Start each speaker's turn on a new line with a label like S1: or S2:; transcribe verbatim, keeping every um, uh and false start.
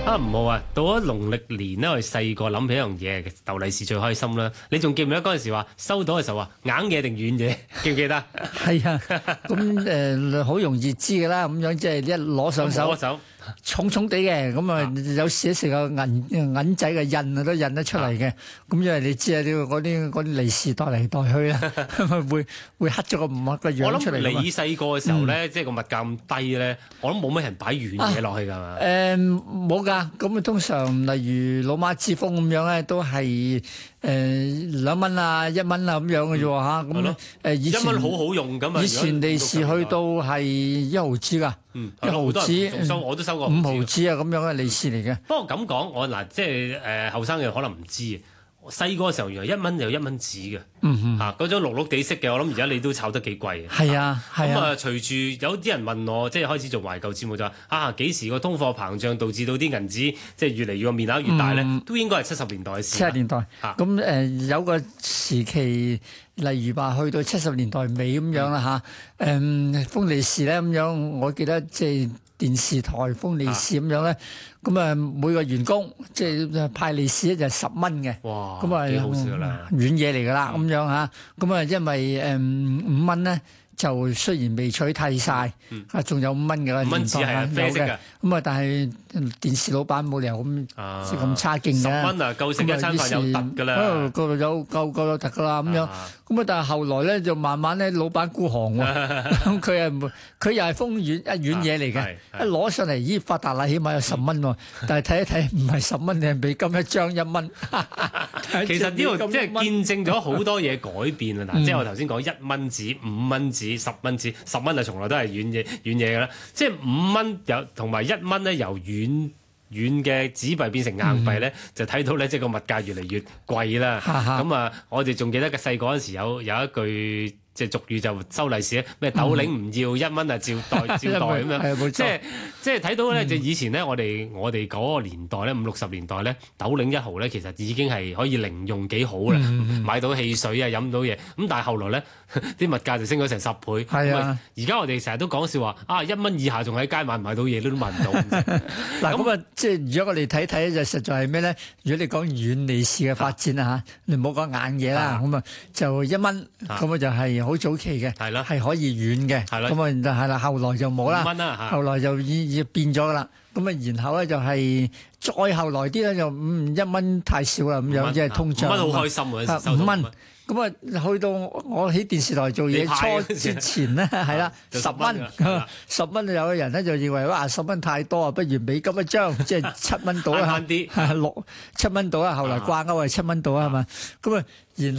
S1: 啊唔好啊！到咗農曆年咧，我哋細個諗起一樣嘢，逗利是最開心啦。你仲記唔記得嗰陣時話收到嘅時候話硬嘢定軟嘢？記唔記得？
S2: 係啊，咁誒好容易知㗎啦。咁樣即係一攞上手，
S1: 攞手
S2: 重重地嘅，咁啊有時一時個銀銀仔嘅印啊都印得出嚟嘅。咁因為你知啊，啲嗰啲嗰啲利是袋嚟袋去咧，會會黑咗個唔個樣出嚟。
S1: 我諗你細個嘅時候咧，即係個物價咁低咧，我諗冇乜人擺軟嘢落去㗎嘛。
S2: 誒冇㗎，咁啊通常例如老媽之風咁樣咧，都係誒兩蚊啊、一蚊啊咁樣嘅啫喎嚇。咁誒以前
S1: 一蚊好好用㗎嘛。
S2: 以前利是去到係一毫子㗎，一毫子
S1: 收我都收過
S2: 五毫子啊咁樣嘅利是嚟嘅。
S1: 不過咁講，我嗱即係誒後生嘅可能唔知。細個嘅時候，原來一蚊有一蚊紙嘅，嚇嗰種綠綠地色嘅，我諗而家你都炒得幾貴嘅。
S2: 係啊，係啊。
S1: 咁啊，隨住有啲人問我，即係開始做懷舊節目就話啊，幾時個通貨膨脹導致到啲銀紙即係越嚟越個面額越大咧？嗯、都應該係七十年代嘅事。
S2: 七十年代，咁誒、啊呃、有個時期，例如話去到七十年代尾咁樣啦嚇，誒封利是咧咁樣，我記得即係。電視台封利是咁樣咧，咁啊每個員工即係派利是咧就係十蚊嘅，
S1: 哇，
S2: 咁啊
S1: 幾好笑啦，
S2: 軟嘢嚟㗎啦咁樣嚇，咁啊因為誒五蚊咧就雖然未取替晒，啊仲有五蚊嘅，
S1: 五蚊紙係啡色嘅，
S2: 咁啊但係電視老闆冇理由咁即係咁差勁嘅，
S1: 十蚊啊夠食一餐飯有突㗎啦，
S2: 嗰度有夠夠有突㗎啦咁樣，咁啊但係後來咧就慢慢咧老闆孤寒喎，咁佢係佢又係封軟一軟嘢嚟嘅。一攞上嚟，咦發達啦，起碼有十蚊喎。但係睇一睇，唔係十蚊，你係美金一張一蚊。
S1: 其實呢度即係見證咗好多嘢改變啊！嗱、嗯，即係我頭先講一蚊紙、五蚊紙、十蚊紙，十蚊啊，從來都係軟嘢軟嘢㗎啦。即係五蚊有同埋一蚊咧，由軟軟嘅紙幣變成硬幣咧，嗯、就睇到咧，即係個物價越嚟越貴啦。咁啊，我哋仲記得嘅細個嗰陣時有有一句。即係俗語就收利是咧，咩斗零唔要一蚊啊，照袋照袋咁樣，即係即係睇到咧，就以前咧，我哋我哋嗰個年代咧，五六十年代咧，斗零一毫咧，其實已經係可以零用幾好啦，買到汽水啊，飲到嘢。咁但係後來咧，啲物價就升咗成十倍。係啊，而家我哋成日都講笑話，啊一蚊以下仲喺街買唔買到嘢都買唔到。
S2: 嗱咁啊，即係如果我哋睇睇就實在係咩咧？如果你講軟利是嘅發展啊嚇，你唔好講硬嘢啦，咁啊就一蚊，咁啊就係。好早期嘅，係啦，係可以軟嘅，咁啊就係啦，後來就冇啦，後來就已已變咗噶啦，咁啊然後咧就係再後來啲咧就嗯一蚊太少啦，咁樣即係通脹，
S1: 五蚊好開心啊，
S2: 五蚊，咁啊去到我喺電視台做嘢初之前咧，係啦，十蚊，十蚊有個人咧就認為哇十蚊太多啊，不如美金一張，即係七蚊到啦，慳啲，六七蚊到啦，後來掛鈎係七蚊到啦，係嘛，咁啊然。